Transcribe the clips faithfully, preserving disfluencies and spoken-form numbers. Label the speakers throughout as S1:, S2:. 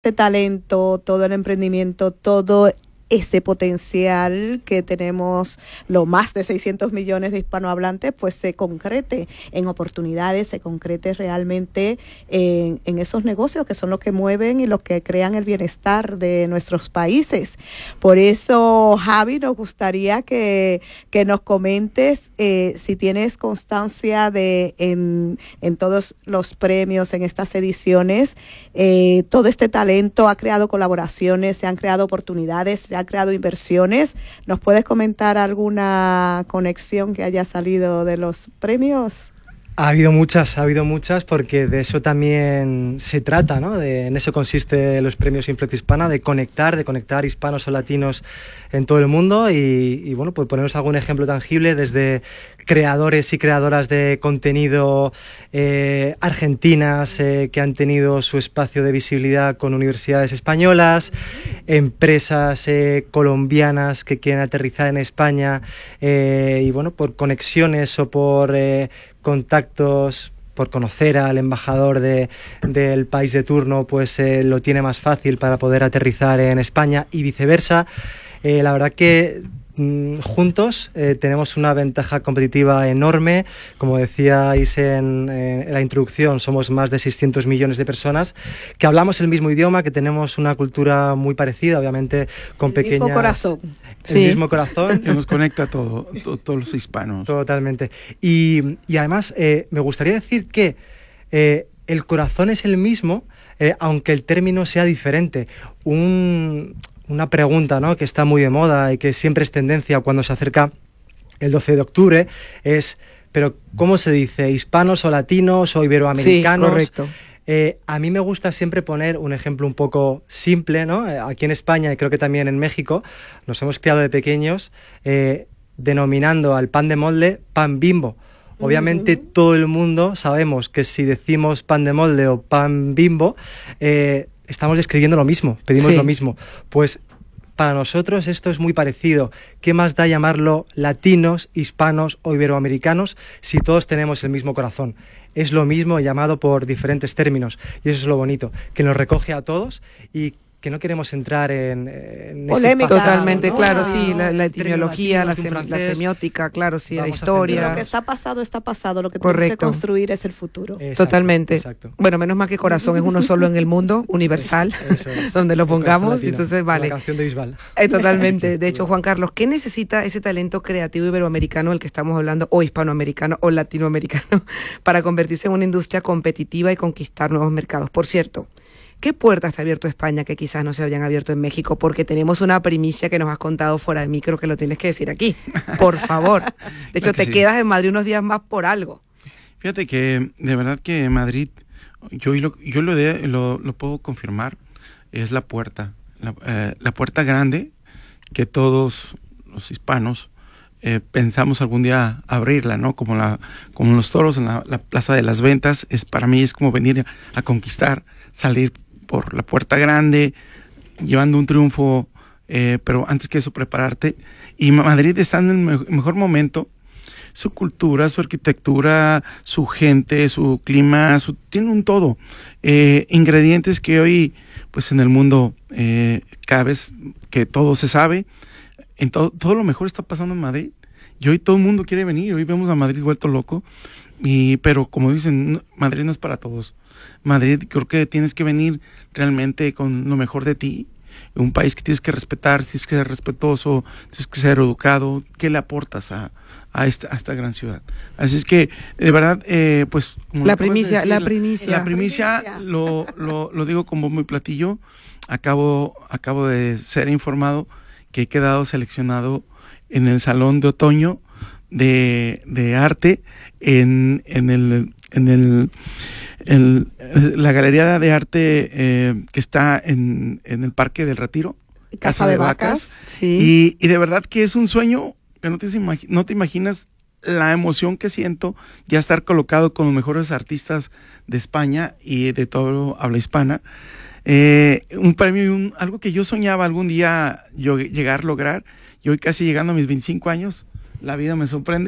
S1: este talento, todo el emprendimiento, todo ese potencial que tenemos, los más de seiscientos millones de hispanohablantes, pues se concrete en oportunidades, se concrete realmente en, en esos negocios que son los que mueven y los que crean el bienestar de nuestros países. Por eso, Javi, nos gustaría que, que nos comentes eh, si tienes constancia de en, en todos los premios, en estas ediciones, eh, todo este talento ha creado colaboraciones, se han creado oportunidades, se ha creado inversiones. ¿Nos puedes comentar alguna conexión que haya salido de los premios?
S2: Ha habido muchas, ha habido muchas, porque de eso también se trata, ¿no? De, en eso consiste los premios Influencia Hispana, de conectar, de conectar hispanos o latinos en todo el mundo y, y bueno, pues ponernos algún ejemplo tangible desde creadores y creadoras de contenido eh, argentinas eh, que han tenido su espacio de visibilidad con universidades españolas, empresas eh, colombianas que quieren aterrizar en España eh, y bueno, por conexiones o por eh, contactos, por conocer al embajador de, del país de turno, pues eh, lo tiene más fácil para poder aterrizar en España y viceversa. Eh, la verdad que mmm, juntos eh, tenemos una ventaja competitiva enorme. Como decíais en, en la introducción, somos más de seiscientos millones de personas que hablamos el mismo idioma, que tenemos una cultura muy parecida, obviamente con
S1: el
S2: pequeñas...
S1: mismo corazón.
S2: El
S1: sí.
S2: mismo corazón.
S3: Que nos conecta a todo, to, todos los hispanos.
S2: Totalmente. Y, y además eh, me gustaría decir que eh, el corazón es el mismo, eh, aunque el término sea diferente. Un, una pregunta, ¿no?, que está muy de moda y que siempre es tendencia cuando se acerca el doce de octubre es, pero ¿cómo se dice? ¿Hispanos o latinos o iberoamericanos?
S4: Sí, correcto.
S2: Eh, a mí me gusta siempre poner un ejemplo un poco simple, ¿no? Eh, aquí en España y creo que también en México nos hemos criado de pequeños eh, denominando al pan de molde pan Bimbo. Obviamente uh-huh. todo el mundo sabemos que si decimos pan de molde o pan Bimbo eh, estamos describiendo lo mismo, pedimos sí. lo mismo. Pues para nosotros esto es muy parecido. ¿Qué más da llamarlo latinos, hispanos o iberoamericanos si todos tenemos el mismo corazón? Es lo mismo llamado por diferentes términos y eso es lo bonito, que nos recoge a todos y que no queremos entrar en, en
S4: polémica.
S2: Pasado,
S4: Totalmente,
S2: ¿no?
S4: claro,
S2: Ah,
S4: sí, la, la etimología, la, sem
S2: francés,
S4: la semiótica, claro, sí, la
S2: Vamos
S4: historia.
S1: Lo que está pasado, está pasado, lo que
S4: Correcto.
S1: tenemos que construir es el futuro.
S2: Exacto,
S4: Totalmente.
S2: Exacto.
S4: Bueno, menos mal que corazón es uno solo en el mundo, universal,
S2: eso, eso es.
S4: donde lo
S2: El
S4: pongamos,
S2: latino,
S4: entonces vale.
S2: La canción de Bisbal.
S4: Eh, totalmente. De hecho, Juan Carlos, ¿qué necesita ese talento creativo iberoamericano del que estamos hablando, o hispanoamericano o latinoamericano, para convertirse en una industria competitiva y conquistar nuevos mercados? Por cierto, ¿qué puertas te ha abierto España que quizás no se habían abierto en México? Porque tenemos una primicia que nos has contado fuera de micro que lo tienes que decir aquí. Por favor. De hecho, te sí. quedas en Madrid unos días más por algo.
S3: Fíjate que de verdad que Madrid, yo, lo, yo lo, de, lo, lo puedo confirmar, es la puerta. La, eh, la puerta grande que todos los hispanos eh, pensamos algún día abrirla, ¿no? Como, la, como los toros en la, la Plaza de las Ventas, es, para mí es como venir a conquistar, salir por la puerta grande, llevando un triunfo, eh, pero antes que eso prepararte. Y Madrid está en el me mejor momento, su cultura, su arquitectura, su gente, su clima, su, tiene un todo, eh, ingredientes que hoy, pues en el mundo, eh, cada vez que todo se sabe, en todo, todo lo mejor está pasando en Madrid, y hoy todo el mundo quiere venir, hoy vemos a Madrid vuelto loco, y pero como dicen, Madrid no es para todos. Madrid, creo que tienes que venir realmente con lo mejor de ti, un país que tienes que respetar, tienes que ser respetuoso, tienes que ser educado. ¿Qué le aportas a, a, esta, a esta gran ciudad? Así es que, de verdad, eh, pues... Como
S4: la, primicia, decir, la primicia,
S3: la primicia. La primicia, lo, lo, lo digo con bombo y platillo. Acabo, acabo de ser informado que he quedado seleccionado en el Salón de Otoño de, de Arte en, en el... En el El, la galería de arte eh, que está en, en el Parque del Retiro,
S1: Casa, Casa de, de Vacas,
S4: Vacas sí.
S3: y, y de verdad que es un sueño que no te, no te imaginas la emoción que siento ya estar colocado con los mejores artistas de España y de todo habla hispana, eh, un premio, un, algo que yo soñaba algún día yo llegar a lograr, y hoy casi llegando a mis veinticinco años, la vida me sorprende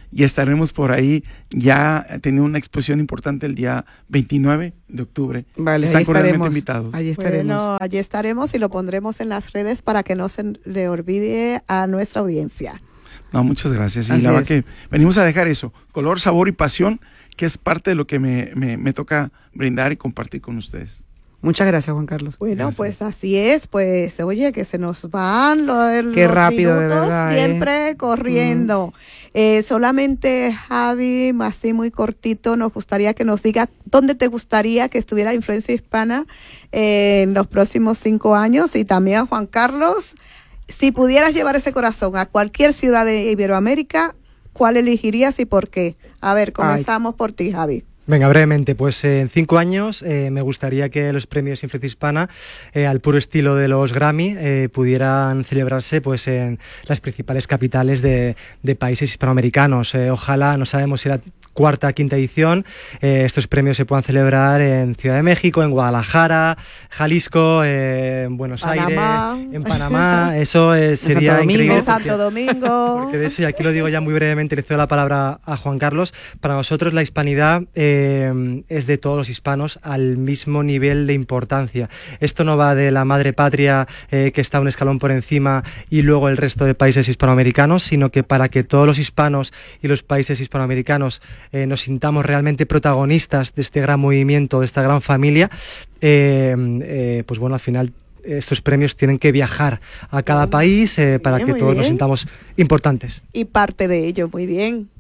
S3: y estaremos por ahí ya teniendo una exposición importante el día veintinueve de octubre.
S4: Vale,
S3: están
S4: ahí
S3: cordialmente
S4: estaremos,
S3: invitados.
S4: Allí estaremos.
S1: Bueno, allí estaremos y lo pondremos en las redes para que no se le olvide a nuestra audiencia.
S3: No, muchas gracias. Y
S4: Así
S3: la verdad
S4: es.
S3: que venimos a dejar eso, color, sabor y pasión, que es parte de lo que me, me, me toca brindar y compartir con ustedes.
S4: Muchas gracias, Juan Carlos.
S1: Bueno,
S3: Gracias.
S1: pues así es, pues oye, que se nos van los,
S4: Qué
S1: los
S4: rápido, de
S1: minutos
S4: verdad,
S1: siempre
S4: ¿eh?
S1: corriendo. Mm. Eh, solamente, Javi, así muy cortito, nos gustaría que nos diga dónde te gustaría que estuviera Influencia Hispana eh, en los próximos cinco años, y también a Juan Carlos, si pudieras llevar ese corazón a cualquier ciudad de Iberoamérica, ¿cuál elegirías y por qué? A ver, comenzamos Ay. por ti, Javi.
S2: Venga, brevemente, pues eh, en cinco años eh, me gustaría que los premios Influencia Hispana, eh, al puro estilo de los Grammy, eh, pudieran celebrarse pues en las principales capitales de, de países hispanoamericanos. Eh, ojalá, no sabemos si la cuarta, quinta edición, eh, estos premios se puedan celebrar en Ciudad de México, en Guadalajara, Jalisco, eh, en Buenos
S1: Panamá.
S2: Aires, en Panamá. Eso eh, sería
S4: Santo
S2: increíble.
S1: En Santo Domingo.
S2: Porque de hecho, y aquí lo digo ya muy brevemente, le cedo la palabra a Juan Carlos, para nosotros la hispanidad eh, es de todos los hispanos al mismo nivel de importancia. Esto no va de la madre patria eh, que está un escalón por encima y luego el resto de países hispanoamericanos, sino que para que todos los hispanos y los países hispanoamericanos eh, nos sintamos realmente protagonistas de este gran movimiento, de esta gran familia, eh, eh, pues bueno, al final estos premios tienen que viajar a cada país eh, para bien, que todos bien. nos sintamos importantes.
S1: Y parte de ello, muy bien.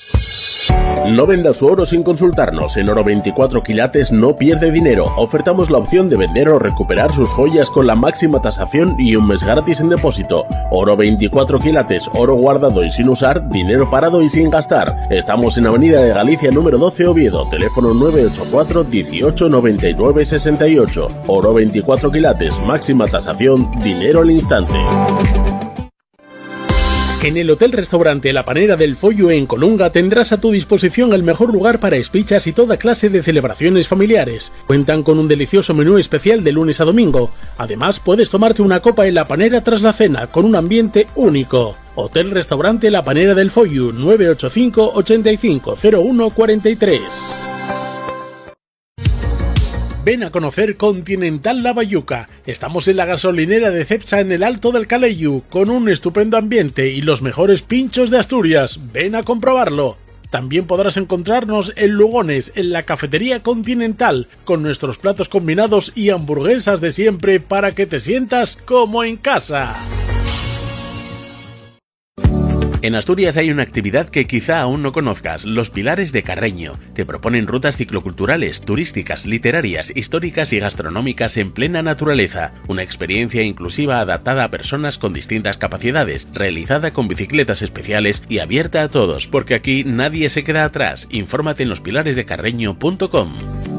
S5: No venda su oro sin consultarnos. En Oro veinticuatro quilates no pierde dinero. Ofertamos la opción de vender o recuperar sus joyas con la máxima tasación y un mes gratis en depósito. Oro veinticuatro quilates, oro guardado y sin usar, dinero parado y sin gastar. Estamos en Avenida de Galicia número doce, Oviedo. Teléfono nueve ocho cuatro, dieciocho, noventa y nueve, sesenta y ocho. Oro veinticuatro quilates, máxima tasación, dinero al instante. En el Hotel Restaurante La Panera del Follo en Colunga tendrás a tu disposición el mejor lugar para espichas y toda clase de celebraciones familiares. Cuentan con un delicioso menú especial de lunes a domingo. Además, puedes tomarte una copa en la panera tras la cena, con un ambiente único. Hotel Restaurante La Panera del Follo, nueve ocho cinco, ochenta y cinco, cero uno, cuarenta y tres. Ven a conocer Continental La Bayuca. Estamos en la gasolinera de Cepsa en el Alto del Calellu, con un estupendo ambiente y los mejores pinchos de Asturias. Ven a comprobarlo. También podrás encontrarnos en Lugones, en la cafetería Continental, con nuestros platos combinados y hamburguesas de siempre para que te sientas como en casa. En Asturias hay una actividad que quizá aún no conozcas, los Pilares de Carreño. Te proponen rutas cicloculturales, turísticas, literarias, históricas y gastronómicas en plena naturaleza. Una experiencia inclusiva adaptada a personas con distintas capacidades, realizada con bicicletas especiales y abierta a todos, porque aquí nadie se queda atrás. Infórmate en los pilares de carreño punto com.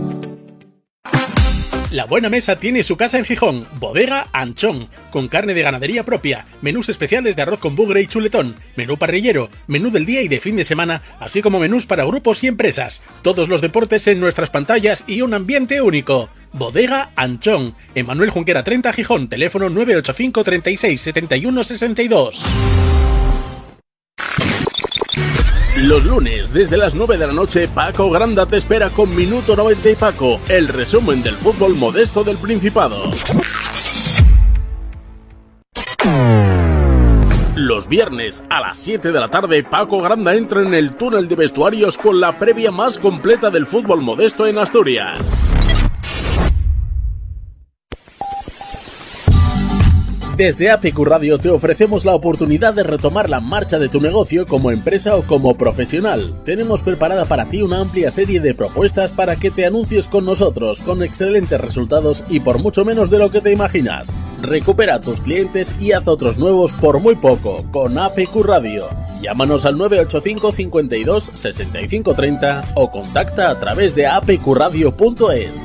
S5: La Buena Mesa tiene su casa en Gijón, Bodega Anchón, con carne de ganadería propia, menús especiales de arroz con bugre y chuletón, menú parrillero, menú del día y de fin de semana, así como menús para grupos y empresas. Todos los deportes en nuestras pantallas y un ambiente único. Bodega Anchón, en Manuel Junquera treinta, Gijón, teléfono nueve ocho cinco, treinta y seis, setenta y uno, sesenta y dos. Los lunes, desde las nueve de la noche, Paco Granda te espera con Minuto noventa y Paco, el resumen del fútbol modesto del Principado. Los viernes, a las siete de la tarde, Paco Granda entra en el túnel de vestuarios con la previa más completa del fútbol modesto en Asturias. Desde A P Q Radio te ofrecemos la oportunidad de retomar la marcha de tu negocio como empresa o como profesional. Tenemos preparada para ti una amplia serie de propuestas para que te anuncies con nosotros, con excelentes resultados y por mucho menos de lo que te imaginas. Recupera a tus clientes y haz otros nuevos por muy poco, con A P Q Radio. Llámanos al nueve ocho cinco, cincuenta y dos, sesenta y cinco, treinta o contacta a través de a p q radio punto es.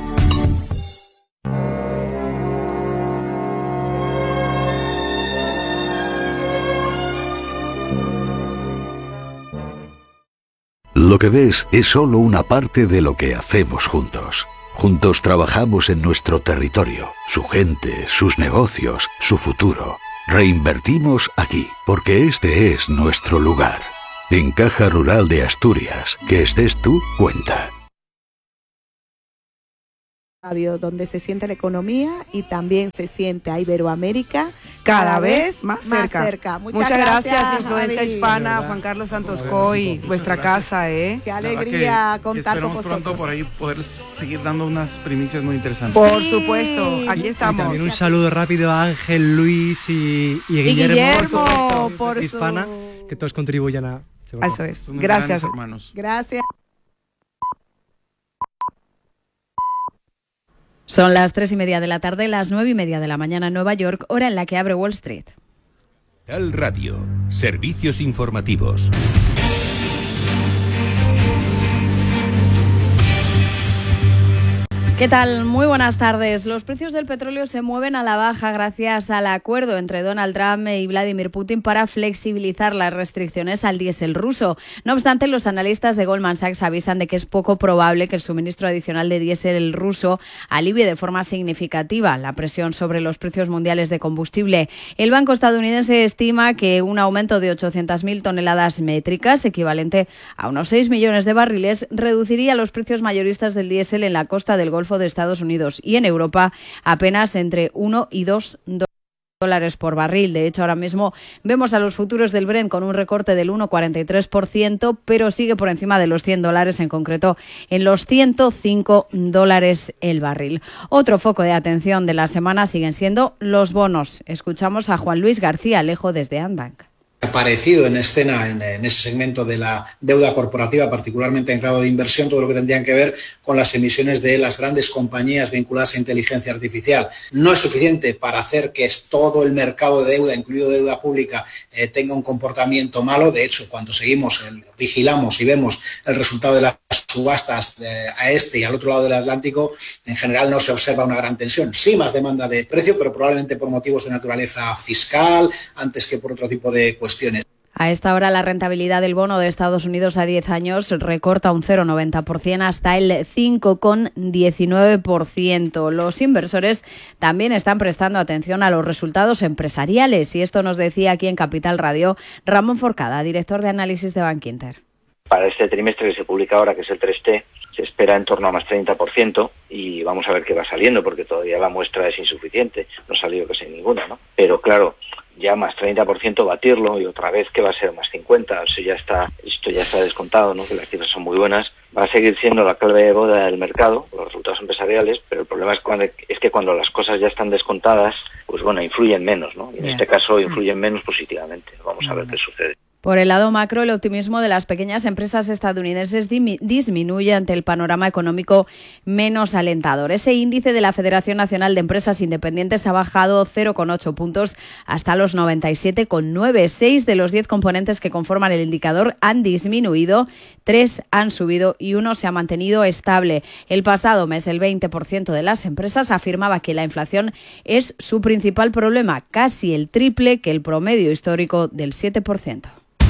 S6: Lo que ves es solo una parte de lo que hacemos juntos. Juntos trabajamos en nuestro territorio, su gente, sus negocios, su futuro. Reinvertimos aquí, porque este es nuestro lugar. En Caja Rural de Asturias, que estés tú, cuenta.
S1: Radio, donde se siente la economía y también se siente a Iberoamérica
S4: cada, cada vez más cerca.
S1: Más cerca. Muchas,
S4: Muchas gracias,
S1: gracias
S4: Influencia
S1: Javi.
S4: Hispana, Juan Carlos Santos Coy, vuestra
S3: gracias.
S4: casa, ¿eh?
S1: Qué alegría
S3: que,
S1: contar
S3: que
S1: con vosotros.
S3: pronto por ahí poder seguir dando unas primicias muy interesantes.
S4: Por
S1: Sí.
S4: supuesto, aquí estamos.
S2: Y también un saludo rápido a Ángel, Luis y, y Guillermo,
S1: Y Guillermo,
S2: por,
S1: por su...
S2: Hispana, que todos contribuyan a...
S4: Eso es.
S3: Son
S4: Gracias.
S3: grandes hermanos.
S1: Gracias.
S7: Son las tres y media de la tarde, las nueve y media de la mañana en Nueva York, hora en la que abre Wall Street.
S8: Al Radio, servicios informativos.
S7: ¿Qué tal? Muy buenas tardes. Los precios del petróleo se mueven a la baja gracias al acuerdo entre Donald Trump y Vladimir Putin para flexibilizar las restricciones al diésel ruso. No obstante, los analistas de Goldman Sachs avisan de que es poco probable que el suministro adicional de diésel ruso alivie de forma significativa la presión sobre los precios mundiales de combustible. El banco estadounidense estima que un aumento de ochocientas mil toneladas métricas, equivalente a unos seis millones de barriles, reduciría los precios mayoristas del diésel en la costa del Golfo de Estados Unidos y en Europa apenas entre uno y dos dólares por barril. De hecho, ahora mismo vemos a los futuros del Brent con un recorte del uno coma cuarenta y tres por ciento, pero sigue por encima de los cien dólares, en concreto en los ciento cinco dólares el barril. Otro foco de atención de la semana siguen siendo los bonos. Escuchamos a Juan Luis García Alejo desde Andbank.
S9: Aparecido en escena en, en ese segmento de la deuda corporativa, particularmente en grado de inversión, todo lo que tendrían que ver con las emisiones de las grandes compañías vinculadas a inteligencia artificial. No es suficiente para hacer que todo el mercado de deuda, incluido deuda pública, eh, tenga un comportamiento malo. De hecho, cuando seguimos, el, vigilamos y vemos el resultado de las subastas eh, a este y al otro lado del Atlántico, en general no se observa una gran tensión. Sí, más demanda de precio, pero probablemente por motivos de naturaleza fiscal, antes que por otro tipo de cuestiones.
S7: A esta hora la rentabilidad del bono de Estados Unidos a diez años recorta un cero coma noventa por ciento hasta el cinco coma diecinueve por ciento. Los inversores también están prestando atención a los resultados empresariales y esto nos decía aquí en Capital Radio Ramón Forcada, director de análisis de Bankinter.
S10: Para este trimestre que se publica ahora, que es el tres T, se espera en torno a más treinta por ciento y vamos a ver qué va saliendo porque todavía la muestra es insuficiente, no ha salido casi ninguna, ¿no? Pero claro, ya más treinta por ciento batirlo y otra vez que va a ser más cincuenta, eso ya está, esto ya está descontado, ¿no? Que las cifras son muy buenas, va a seguir siendo la clave de boda del mercado, los resultados empresariales, pero el problema es, cuando, es que cuando las cosas ya están descontadas, pues bueno, influyen menos, ¿no? Y en yeah. este caso influyen menos positivamente, vamos a ver qué sucede.
S7: Por el lado macro, el optimismo de las pequeñas empresas estadounidenses disminuye ante el panorama económico menos alentador. Ese índice de la Federación Nacional de Empresas Independientes ha bajado cero coma ocho puntos hasta los noventa y siete coma nueve. Seis de los diez componentes que conforman el indicador han disminuido, tres han subido y uno se ha mantenido estable. El pasado mes, el veinte por ciento de las empresas afirmaba que la inflación es su principal problema, casi el triple que el promedio histórico del siete por ciento.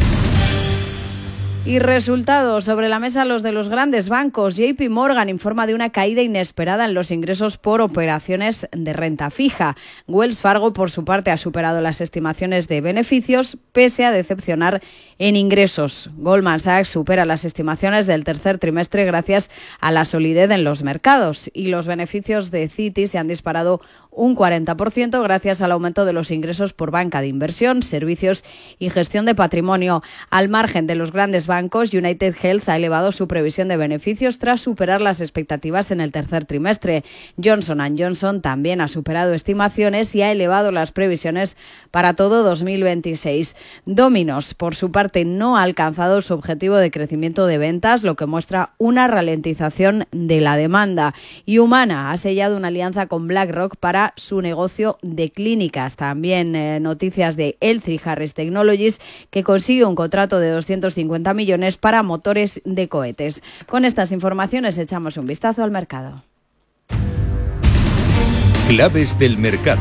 S7: Y resultados sobre la mesa los de los grandes bancos. J P Morgan informa de una caída inesperada en los ingresos por operaciones de renta fija. Wells Fargo, por su parte, ha superado las estimaciones de beneficios, pese a decepcionar en ingresos. Goldman Sachs supera las estimaciones del tercer trimestre gracias a la solidez en los mercados. Y los beneficios de Citi se han disparado un cuarenta por ciento gracias al aumento de los ingresos por banca de inversión, servicios y gestión de patrimonio. Al margen de los grandes bancos, United Health ha elevado su previsión de beneficios tras superar las expectativas en el tercer trimestre. Johnson and Johnson también ha superado estimaciones y ha elevado las previsiones para todo dos mil veintiséis. Domino's, por su parte, no ha alcanzado su objetivo de crecimiento de ventas, lo que muestra una ralentización de la demanda. Y Humana ha sellado una alianza con BlackRock para su negocio de clínicas. También eh, noticias de L-three Harris Technologies, que consigue un contrato de doscientos cincuenta millones para motores de cohetes. Con estas informaciones echamos un vistazo al mercado.
S8: Claves del mercado.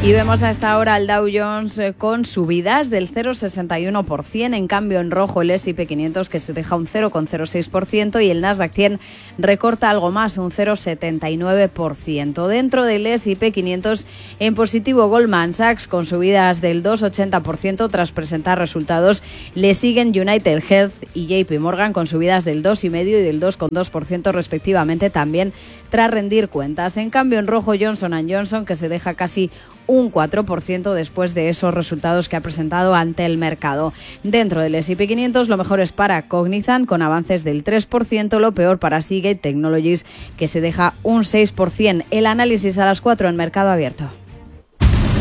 S7: Y vemos a esta hora al Dow Jones con subidas del cero coma sesenta y uno por ciento, en cambio en rojo el ese y pe quinientos que se deja un cero coma cero seis por ciento y el Nasdaq cien recorta algo más, un cero coma setenta y nueve por ciento. Dentro del ese y pe quinientos en positivo Goldman Sachs con subidas del dos coma ochenta por ciento tras presentar resultados. Le siguen United Health y J P Morgan con subidas del dos coma cinco por ciento y del dos coma dos por ciento respectivamente, también tras rendir cuentas. En cambio en rojo Johnson and Johnson que se deja casi un cuatro por ciento después de esos resultados que ha presentado ante el mercado. Dentro del ese y pe quinientos lo mejor es para Cognizant con avances del tres por ciento, lo peor para Seagate Technologies que se deja un seis por ciento. El análisis a las cuatro en Mercado Abierto.